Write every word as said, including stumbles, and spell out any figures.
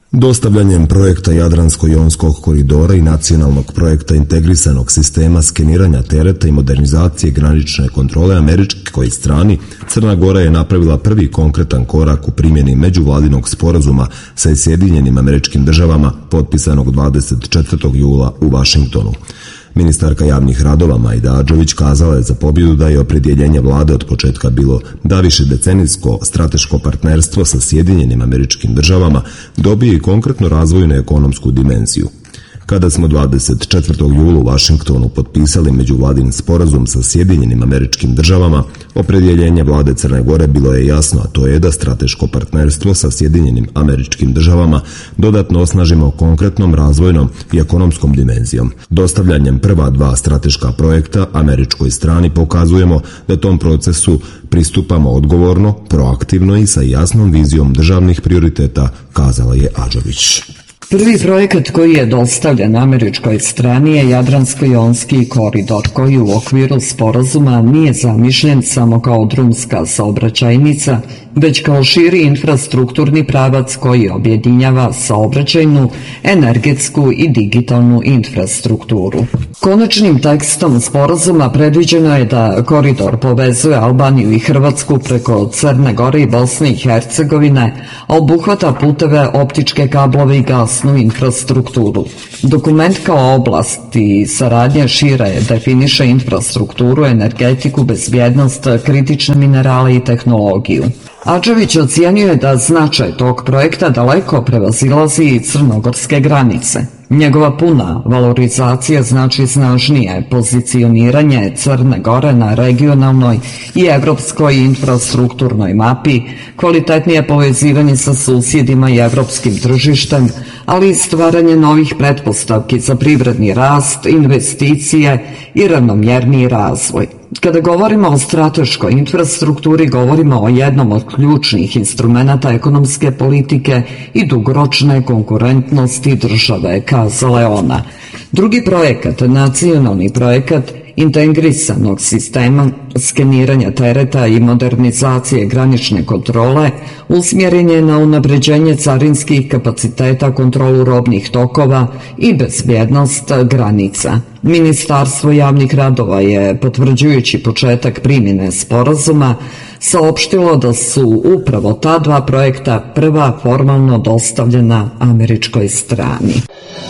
Dostavljanjem projekta Jadransko-jonskog koridora i nacionalnog projekta integrisanog sistema skeniranja tereta i modernizacije granične kontrole američkoj strani, Crna Gora je napravila prvi konkretan korak u primjeni međuvladinog sporazuma sa Sjedinjenim Američkim Državama potpisanog dvadeset četvrtog jula u Vašingtonu. Ministarka javnih radova Majda Adžović kazala je za pobjedu da je opredjeljenje vlade od početka bilo da više decenijsko strateško partnerstvo sa Sjedinjenim Američkim Državama dobije i konkretno razvojnu ekonomsku dimenziju. Kada smo dvadeset četvrtog jula u Vašingtonu potpisali međuvladin sporazum sa Sjedinjenim Američkim Državama, opredjeljenje vlade Crne Gore bilo je jasno, a to je da strateško partnerstvo sa Sjedinjenim Američkim Državama dodatno osnažimo konkretnom razvojnom i ekonomskom dimenzijom. Dostavljanjem prva dva strateška projekta američkoj strani pokazujemo da tom procesu pristupamo odgovorno, proaktivno i sa jasnom vizijom državnih prioriteta, kazala je Adžović. Prvi projekat koji je dostavljen američkoj strani je Jadransko-jonski koridor, koji u okviru sporazuma nije zamišljen samo kao drumska saobraćajnica, već kao širi infrastrukturni pravac koji objedinjava saobraćajnu, energetsku i digitalnu infrastrukturu. Konačnim tekstom sporazuma predviđeno je da koridor povezuje Albaniju i Hrvatsku preko Crne Gore i Bosne i Hercegovine, a obuhvata puteve, optičke kablove i gasnu infrastrukturu. Dokument kao oblast i saradnja šire definiše infrastrukturu, energetiku, bezbjednost, kritične minerale i tehnologiju. Adžović ocijenio je da značaj tog projekta daleko prevazilazi i crnogorske granice. Njegova puna valorizacija znači snažnije pozicioniranje Crne Gore na regionalnoj i evropskoj infrastrukturnoj mapi, kvalitetnije povezivanje sa susjedima i evropskim tržištem, ali i stvaranje novih pretpostavki za privredni rast, investicije i ravnomjerniji razvoj. Kada govorimo o strateškoj infrastrukturi, govorimo o jednom od ključnih instrumenata ekonomske politike i dugoročne konkurentnosti države, kazala je ona. Drugi projekat, nacionalni projekat integrisanog sistema skeniranja tereta i modernizacije granične kontrole, usmjeren je na unapređenje carinskih kapaciteta, kontrolu robnih tokova i bezbjednost granica. Ministarstvo javnih radova je, potvrđujući početak primjene sporazuma, saopštilo da su upravo ta dva projekta prva formalno dostavljena američkoj strani.